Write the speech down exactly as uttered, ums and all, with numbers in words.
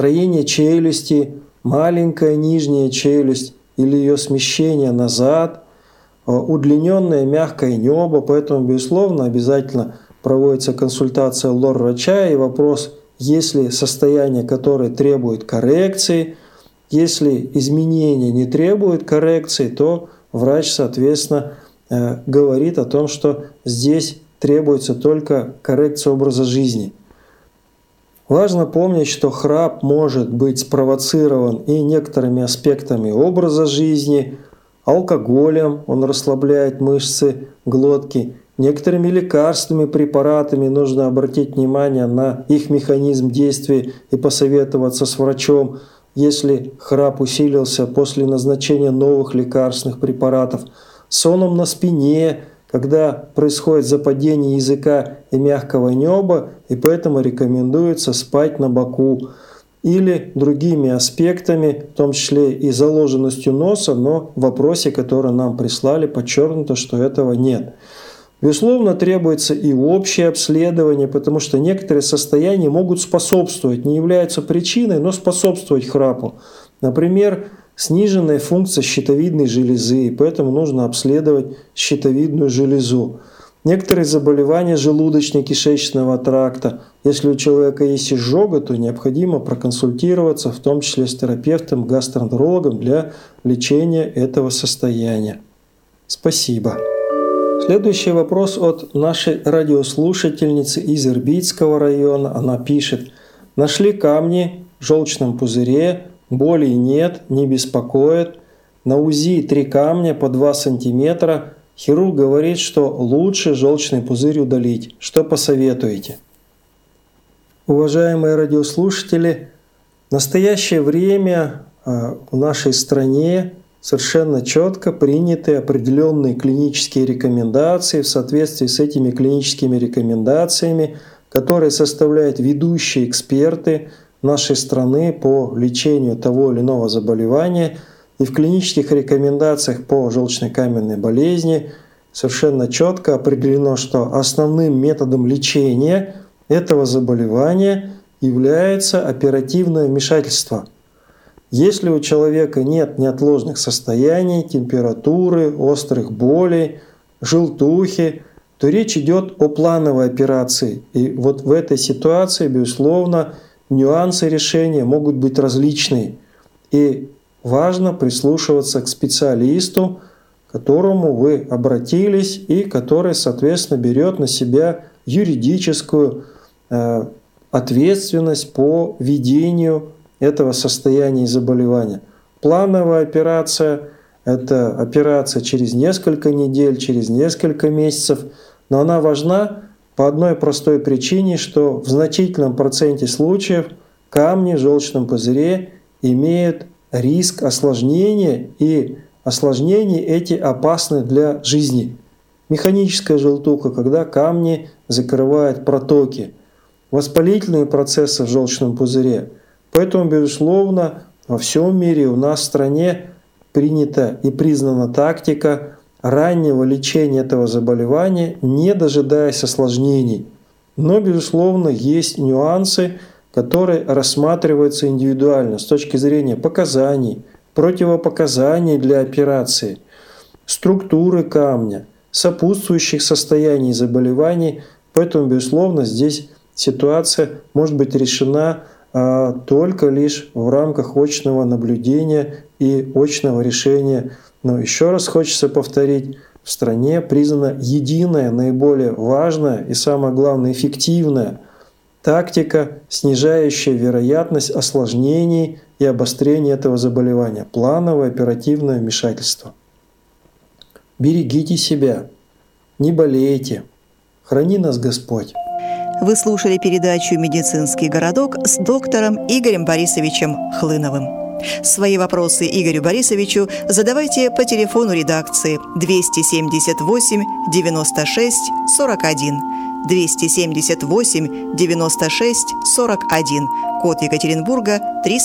строение челюсти, маленькая нижняя челюсть или ее смещение назад, удлиненное мягкое небо. Поэтому, безусловно, обязательно проводится консультация лор-врача и вопрос, есть ли состояние, которое требует коррекции. Если изменения не требуют коррекции, то врач, соответственно, говорит о том, что здесь требуется только коррекция образа жизни. Важно помнить, что храп может быть спровоцирован и некоторыми аспектами образа жизни, алкоголем, он расслабляет мышцы глотки, некоторыми лекарственными препаратами, нужно обратить внимание на их механизм действия и посоветоваться с врачом, если храп усилился после назначения новых лекарственных препаратов, соном на спине, когда происходит западение языка и мягкого неба, и поэтому рекомендуется спать на боку, или другими аспектами, в том числе и заложенностью носа, но в вопросе, который нам прислали, подчеркнуто, что этого нет. Безусловно, требуется и общее обследование, потому что некоторые состояния могут способствовать, не являются причиной, но способствовать храпу. Например, сниженная функция щитовидной железы, и поэтому нужно обследовать щитовидную железу. Некоторые заболевания желудочно-кишечного тракта. Если у человека есть изжога, то необходимо проконсультироваться, в том числе с терапевтом, гастроэнтерологом для лечения этого состояния. Спасибо. Следующий вопрос от нашей радиослушательницы из Ирбитского района. Она пишет: «Нашли камни в желчном пузыре, болей нет, не беспокоит. На УЗИ три камня по два сантиметра. Хирург говорит, что лучше желчный пузырь удалить. Что посоветуете?» Уважаемые радиослушатели, в настоящее время в нашей стране совершенно четко приняты определенные клинические рекомендации. В соответствии с этими клиническими рекомендациями, которые составляют ведущие эксперты нашей страны по лечению того или иного заболевания, и в клинических рекомендациях по желчнокаменной болезни совершенно четко определено, что основным методом лечения этого заболевания является оперативное вмешательство. Если у человека нет неотложных состояний, температуры, острых болей, желтухи, то речь идет о плановой операции. И вот в этой ситуации, безусловно, нюансы решения могут быть различные. И важно прислушиваться к специалисту, к которому вы обратились и который, соответственно, берет на себя юридическую э, ответственность по ведению этого состояния и заболевания. Плановая операция – это операция через несколько недель, через несколько месяцев, но она важна по одной простой причине, что в значительном проценте случаев камни в желчном пузыре имеют риск осложнения, и осложнения эти опасны для жизни. Механическая желтуха, когда камни закрывают протоки, воспалительные процессы в желчном пузыре. Поэтому, безусловно, во всем мире, у нас в стране принята и признана тактика раннего лечения этого заболевания, не дожидаясь осложнений. Но, безусловно, есть нюансы, которые рассматриваются индивидуально с точки зрения показаний, противопоказаний для операции, структуры камня, сопутствующих состояний заболеваний. Поэтому, безусловно, здесь ситуация может быть решена а, только лишь в рамках очного наблюдения и очного решения. Но еще раз хочется повторить, в стране признана единая, наиболее важная и, самое главное, эффективная тактика, снижающая вероятность осложнений и обострения этого заболевания – плановое оперативное вмешательство. Берегите себя, не болейте, храни нас Господь. Вы слушали передачу «Медицинский городок» с доктором Игорем Борисовичем Хлыновым. Свои вопросы Игорю Борисовичу задавайте по телефону редакции двести семьдесят восемь девяносто шесть сорок один, двести семьдесят восемь девяносто шесть сорок один, код Екатеринбурга триста